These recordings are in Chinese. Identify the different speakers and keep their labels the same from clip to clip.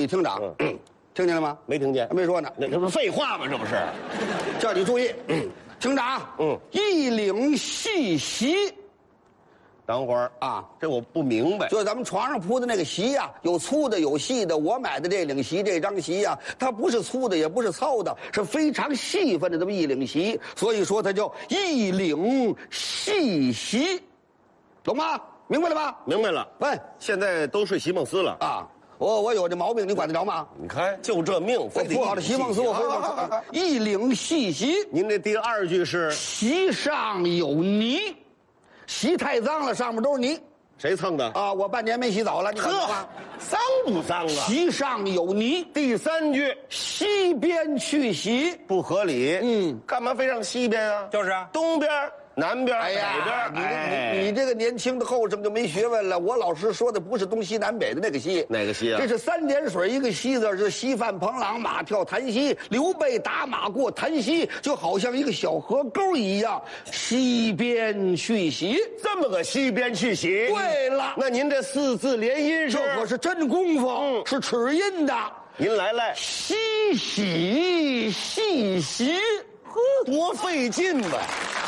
Speaker 1: 意听长，听见了吗？
Speaker 2: 没听见？
Speaker 1: 还没说呢。
Speaker 2: 那这不是废话吗？这不是？
Speaker 1: 叫你注意，听长，一领细席。
Speaker 2: 等会儿
Speaker 1: 啊，
Speaker 2: 这我不明白。
Speaker 1: 就是咱们床上铺的那个席呀，有粗的有细的。我买的这领席这张席呀，它不是粗的，也不是糙的，是非常细分的这么一领席，所以说它叫一领细席，懂吗？明白了吧？
Speaker 2: 明白了。
Speaker 1: 喂，
Speaker 2: 现在都睡席梦思了
Speaker 1: 啊，我有这毛病，你管得着吗？
Speaker 2: 你看，就这命，
Speaker 1: 我铺好了席梦思，我会一领细席。
Speaker 2: 您这第二句是
Speaker 1: 席上有泥。席太脏了，上面都是泥，
Speaker 2: 谁蹭的
Speaker 1: 啊？我半年没洗澡了，你看吗？
Speaker 2: 脏不脏啊？
Speaker 1: 席上有泥。
Speaker 2: 第三句，
Speaker 1: 西边去席，
Speaker 2: 不合理。干嘛非让西边啊？
Speaker 3: 就是啊，
Speaker 2: 东边、南边、
Speaker 1: 哎呀，
Speaker 2: 北边。
Speaker 1: 你这个年轻的后生就没学问了。我老师说的不是东西南北的那个西，
Speaker 2: 哪个西啊？
Speaker 1: 这是3点水一个西字，是西范彭朗马跳檀溪，刘备打马过檀溪，就好像一个小河沟一样。西边去席，
Speaker 2: 这么个西边去席。
Speaker 1: 对了，
Speaker 2: 那您这4字连音是？
Speaker 1: 这可是真功夫，是齿印的。
Speaker 2: 您来，
Speaker 1: 西洗细洗，
Speaker 2: 多费劲吧？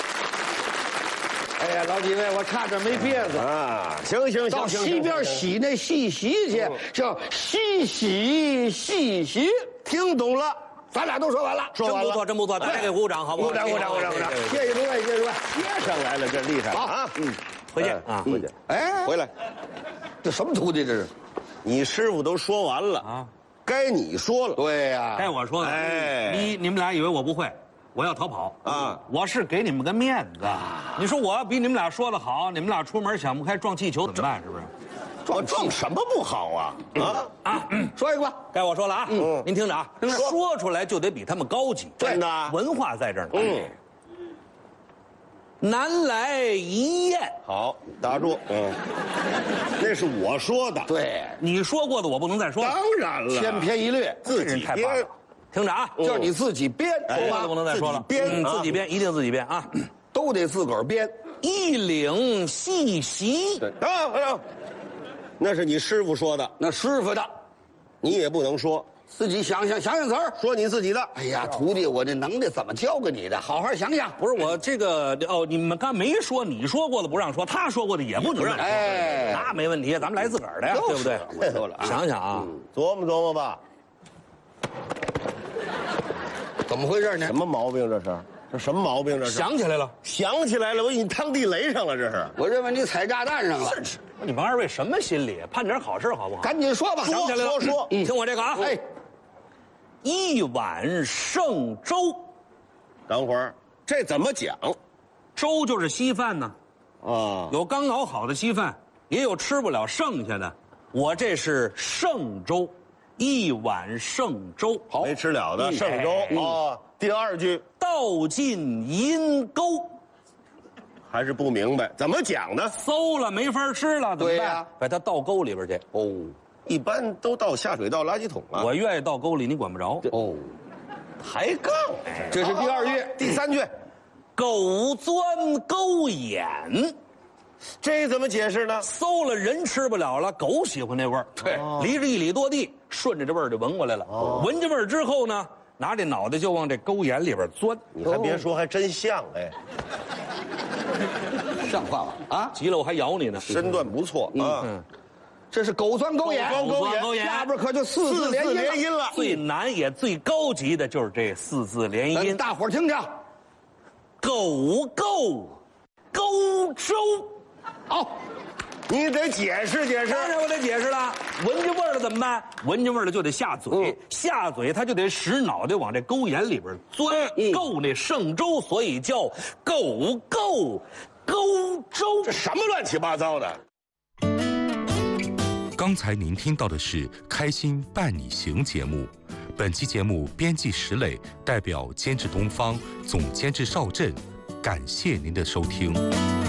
Speaker 1: 哎呀，老几位，我差点没憋死
Speaker 2: 啊！行，
Speaker 1: 到西边洗那细席去，叫西洗细洗。
Speaker 2: 听懂了，
Speaker 1: 咱俩都说完了，
Speaker 3: 真不错，真不错，大家给鼓掌好不好？
Speaker 2: 鼓掌！
Speaker 1: 谢谢诸位，谢谢诸位，
Speaker 2: 接上来了，这厉害啊！
Speaker 3: 回去啊，
Speaker 2: 回去。
Speaker 1: 哎，
Speaker 2: 回来，
Speaker 1: 这什么徒弟这是？
Speaker 2: 你师傅都说完了啊，该你说了。
Speaker 1: 对呀，
Speaker 3: 该我说了。
Speaker 2: 哎，
Speaker 3: 你们俩以为我不会？我要逃跑
Speaker 2: 啊！
Speaker 3: 我是给你们个面子。你说我要比你们俩说的好，你们俩出门想不开撞气球怎么办？是不是？
Speaker 2: 撞什么不好啊？
Speaker 1: 说一个吧。
Speaker 3: 该我说了啊！您听着啊，说出来就得比他们高级。
Speaker 2: 真的，
Speaker 3: 文化在这儿呢。南来一雁。
Speaker 2: 好，打住。那是我说的。
Speaker 1: 对，
Speaker 3: 你说过的我不能再说。
Speaker 2: 当然了，
Speaker 1: 千篇一律，
Speaker 2: 自己编。
Speaker 3: 听着啊，
Speaker 1: 就是你自己编，
Speaker 3: 说话都不能再说了。
Speaker 2: 编，
Speaker 3: 自己编，一定自己编啊，
Speaker 1: 都得自个儿编。
Speaker 3: 一领细席。
Speaker 2: 等，那是你师傅说的，
Speaker 1: 那师傅的，
Speaker 2: 你也不能说。
Speaker 1: 自己想想词儿，
Speaker 2: 说你自己的。
Speaker 1: 哎呀，徒弟，我这能耐怎么教给你的？好好想想。
Speaker 3: 不是我这个哦，你们刚没说，你说过的不让说，他说过的也不能让说。
Speaker 1: 哎，
Speaker 3: 那没问题，咱们来自个儿的呀，对不对？
Speaker 1: 我说了啊，
Speaker 3: 想想啊，
Speaker 2: 琢磨吧。
Speaker 1: 怎么回事呢？
Speaker 2: 什么毛病这是？这什么毛病这是？
Speaker 3: 想起来了，
Speaker 2: 想起来了，我给你趟地雷上了，这是。
Speaker 1: 我认为你踩炸弹上了。
Speaker 3: 你们二位什么心理？盼点好事好不好？
Speaker 1: 赶紧说吧，
Speaker 3: 想起来了，
Speaker 2: 说，
Speaker 3: 听我这个啊，
Speaker 1: 哎，
Speaker 3: 一碗剩粥。
Speaker 2: 等会儿，这怎么讲？
Speaker 3: 粥就是稀饭呢，
Speaker 2: 啊，
Speaker 3: 有刚熬好的稀饭，也有吃不了剩下的。我这是剩粥，一碗剩粥，
Speaker 2: 好，没吃了的剩粥啊。第二句，
Speaker 3: 倒进阴沟，
Speaker 2: 还是不明白，怎么讲呢？
Speaker 3: 馊了没法吃了，怎么办？
Speaker 1: 对呀，
Speaker 3: 把它倒沟里边去。
Speaker 1: 哦，
Speaker 2: 一般都倒下水道垃圾桶了。
Speaker 3: 我愿意倒沟里，你管不着。
Speaker 1: 哦，
Speaker 2: 抬杠，
Speaker 1: 这是第二句，
Speaker 2: 第三句，
Speaker 3: 狗钻沟眼，
Speaker 2: 这怎么解释呢？
Speaker 3: 馊了人吃不了了，狗喜欢那味儿。
Speaker 1: 对，
Speaker 3: 离着1里多地，顺着这味儿就闻过来了。闻着味儿之后呢，拿这脑袋就往这沟眼里边钻。
Speaker 2: 你还别说，还真像哎，
Speaker 1: 像话吗？啊，
Speaker 3: 急了我还咬你呢。
Speaker 2: 身段不错啊。
Speaker 1: 这是狗钻沟眼，
Speaker 3: 狗钻沟眼，
Speaker 1: 下边可就4字连音了。
Speaker 3: 最难也最高级的就是这4字连音。
Speaker 1: 大伙儿听听，
Speaker 3: 狗沟粥。
Speaker 1: 好，
Speaker 2: 你得解释解释。
Speaker 3: 当然我得解释了，闻见味儿了怎么办？闻见味儿了就得下嘴，下嘴他就得使脑袋往这沟眼里边钻，够那剩粥，所以叫狗粥。
Speaker 2: 这什么乱七八糟的？
Speaker 4: 刚才您听到的是《开心伴你行》节目，本期节目编辑石磊，代表监制东方，总监制邵震，感谢您的收听。